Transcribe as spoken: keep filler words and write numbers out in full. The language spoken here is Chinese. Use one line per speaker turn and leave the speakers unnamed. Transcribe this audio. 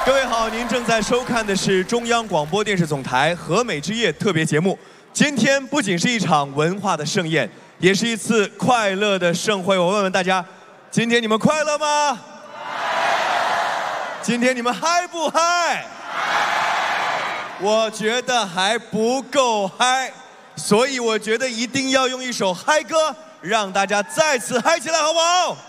各位好，您正在收看的是中央广播电视总台和美之夜特别节目。今天不仅是一场文化的盛宴，也是一次快乐的盛会。我问问大家，今天你们快乐吗？今天你们嗨不嗨？我觉得还不够嗨，所以我觉得一定要用一首嗨歌，让大家再次嗨起来，好不好？